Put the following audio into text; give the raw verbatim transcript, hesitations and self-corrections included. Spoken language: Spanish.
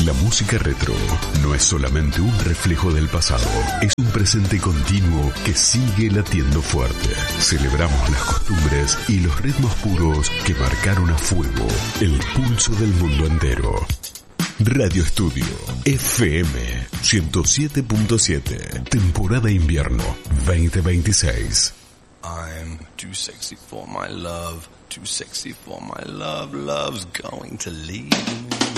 La música retro no es solamente un reflejo del pasado, es un presente continuo que sigue latiendo fuerte. Celebramos las costumbres y los ritmos puros que marcaron a fuego el pulso del mundo entero. Radio Estudio F M ciento siete punto siete, temporada invierno veinte veintiséis. I'm too sexy for my love, too sexy for my love, love's going to leave me.